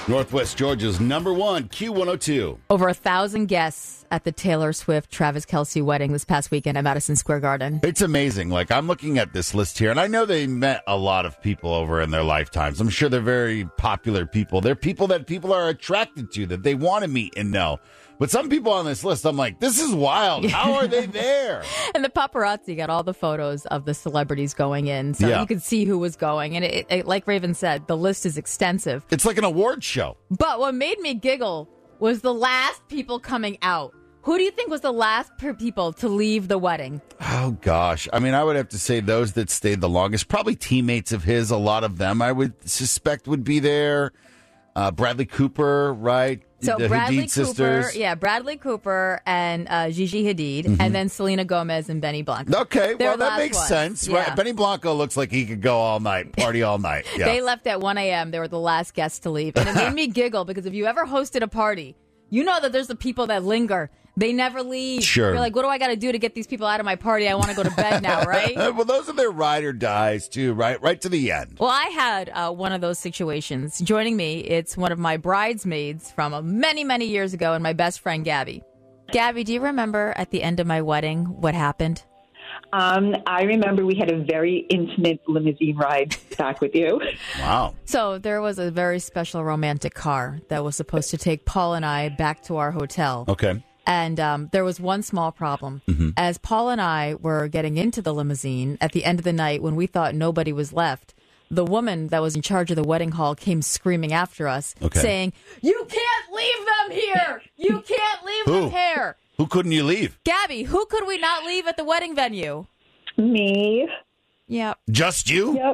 Northwest Georgia's number one, Q102. Over 1,000 guests at the Taylor Swift Travis Kelce wedding this past weekend at Madison Square Garden. It's amazing. Like, I'm looking at this list here, and I know they met a lot of people over in their lifetimes. I'm sure they're very popular people. They're people that people are attracted to, that they want to meet and know. But some people on this list, I'm like, this is wild. How are they there? And the paparazzi got all the photos of the celebrities going in, so you could see who was going. And it, like Raven said, the list is extensive. It's like an award show. But what made me giggle was the last people coming out. Who do you think was the last people to leave the wedding? Oh, gosh. I mean, I would have to say those that stayed the longest, probably teammates of his. A lot of them, I would suspect, would be there. Bradley Cooper, right? So the Bradley Hadid Cooper, sisters. Bradley Cooper and Gigi Hadid, and then Selena Gomez and Benny Blanco. Okay, They're well, the that last makes ones. sense. Yeah. Right? Benny Blanco looks like he could go all night, party all night. Yeah. They left at 1 a.m. They were the last guests to leave. And it made me giggle because if you ever hosted a party, you know that there's the people that linger. They never leave. Sure. You're like, what do I got to do to get these people out of my party? I want to go to bed now, right? Well, those are their ride or dies, too, right? Right to the end. Well, I had one of those situations. Joining me, it's one of my bridesmaids from many, many years ago and my best friend, Gabby. Gabby, do you remember at the end of my wedding what happened? I remember we had a very intimate limousine ride back with you. Wow. So there was a very special romantic car that was supposed to take Paul and I back to our hotel. Okay. And there was one small problem. As Paul and I were getting into the limousine at the end of the night when we thought nobody was left, the woman that was in charge of the wedding hall came screaming after us, saying, "You can't leave them here! You can't leave them here!" Who couldn't you leave? Gabby, who could we not leave at the wedding venue? Me. Yeah. Just you? Yep.